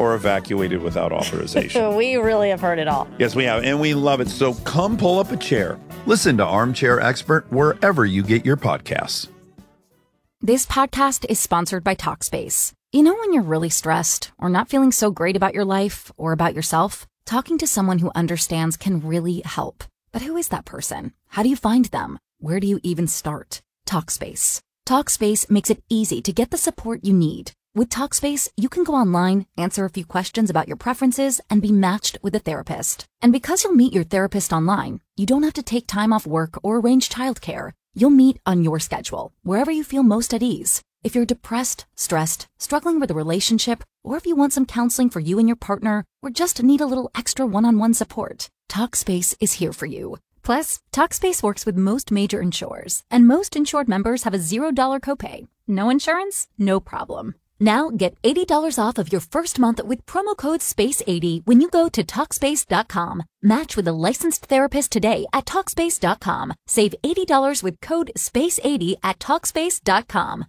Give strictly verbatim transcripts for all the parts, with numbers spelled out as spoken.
or evacuated without authorization. We really have heard it all. Yes, we have, and we love it. So come pull up a chair. Listen to Armchair Expert wherever you get your podcasts. This podcast is sponsored by Talkspace. You know when you're really stressed or not feeling so great about your life or about yourself? Talking to someone who understands can really help. But who is that person? How do you find them? Where do you even start? Talkspace. Talkspace makes it easy to get the support you need. With Talkspace, you can go online, answer a few questions about your preferences, and be matched with a therapist. And because you'll meet your therapist online, you don't have to take time off work or arrange childcare. You'll meet on your schedule, wherever you feel most at ease. If you're depressed, stressed, struggling with a relationship, or if you want some counseling for you and your partner, or just need a little extra one-on-one support, Talkspace is here for you. Plus, Talkspace works with most major insurers, and most insured members have a zero dollar copay. No insurance? No problem. Now get eighty dollars off of your first month with promo code space eighty when you go to Talkspace dot com. Match with a licensed therapist today at Talkspace dot com. Save eighty dollars with code space eighty at Talkspace dot com.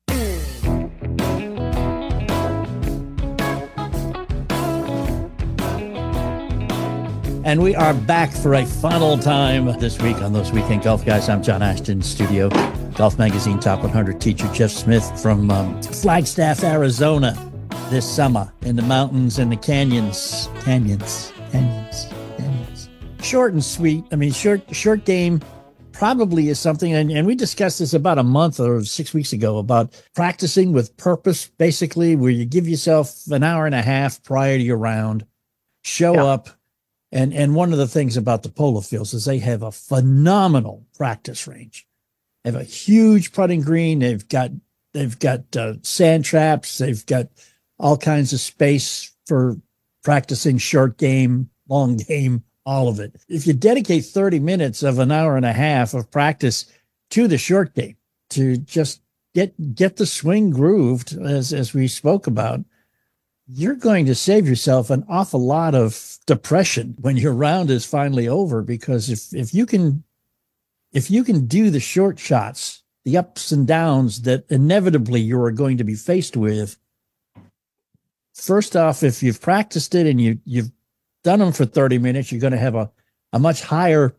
And we are back for a final time this week on Those Weekend Golf Guys. I'm John Ashton, studio. Golf Magazine Top one hundred teacher Jeff Smith from um, Flagstaff, Arizona, this summer in the mountains and the canyons. Canyons, canyons, canyons. Short and sweet. I mean, short, short game probably is something, and, and we discussed this about a month or six weeks ago about practicing with purpose, basically, where you give yourself an hour and a half prior to your round, show yeah. up. And and one of the things about the Polo Fields is they have a phenomenal practice range. They have a huge putting green. They've got they've got uh, sand traps. They've got all kinds of space for practicing short game, long game, all of it. If you dedicate thirty minutes of an hour and a half of practice to the short game, to just get get the swing grooved, as as we spoke about, you're going to save yourself an awful lot of depression when your round is finally over, because if, if you can, if you can do the short shots, the ups and downs that inevitably you are going to be faced with, first off, if you've practiced it and you, you've done them for thirty minutes, you're going to have a, a much higher,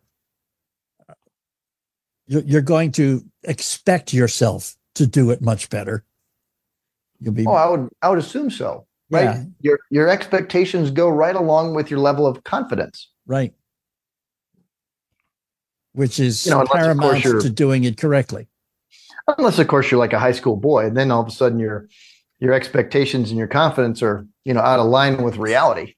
you're, you're going to expect yourself to do it much better. You'll be, oh, I would, I would assume so. Right. Yeah. Your your expectations go right along with your level of confidence. Right. Which is you know, paramount to doing it correctly. Unless, of course, you're like a high school boy, and then all of a sudden your your expectations and your confidence are, you know, out of line with reality.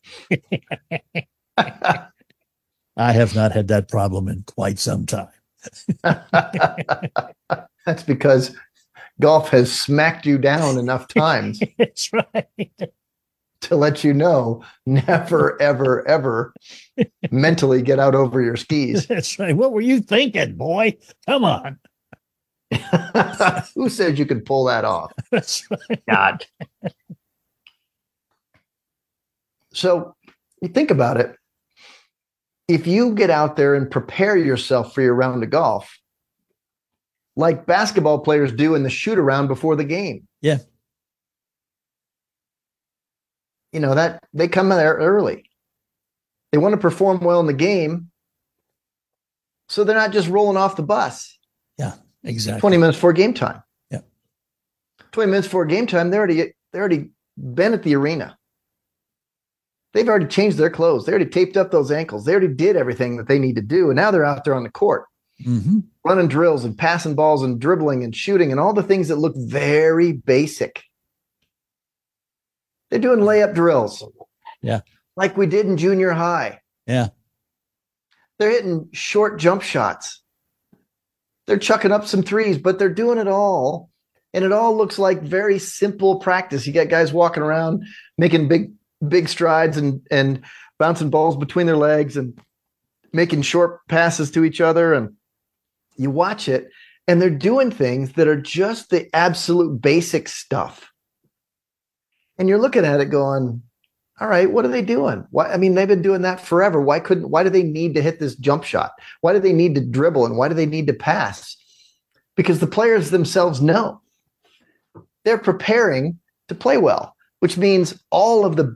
I have not had that problem in quite some time. That's because golf has smacked you down enough times. That's right. To let you know, never, ever, ever mentally get out over your skis. That's right. What were you thinking, boy? Come on. Who says you could pull that off? That's right. God. So you think about it. If you get out there and prepare yourself for your round of golf, like basketball players do in the shoot around before the game. Yeah. You know, that they come in there early. They want to perform well in the game, so they're not just rolling off the bus. Yeah, exactly. twenty minutes before game time. Yeah. twenty minutes before game time, they're already they're already been at the arena. They've already changed their clothes. They already taped up those ankles. They already did everything that they need to do, and now they're out there on the court. Mm-hmm. Running drills and passing balls and dribbling and shooting and all the things that look very basic. They're doing layup drills. Yeah. Like we did in junior high. Yeah. They're hitting short jump shots. They're chucking up some threes, but they're doing it all. And it all looks like very simple practice. You got guys walking around, making big, big strides and, and bouncing balls between their legs and making short passes to each other. And you watch it, and they're doing things that are just the absolute basic stuff. And you're looking at it going, all right, what are they doing? Why? I mean, they've been doing that forever. Why couldn't, why do they need to hit this jump shot? Why do they need to dribble? And why do they need to pass? Because the players themselves know they're preparing to play well, which means all of the